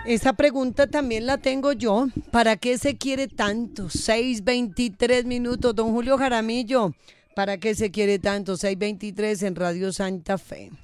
Esa pregunta también la tengo yo. ¿Para qué se quiere tanto? 6:23 minutos. Don Julio Jaramillo, ¿para qué se quiere tanto? 6:23 en Radio Santa Fe.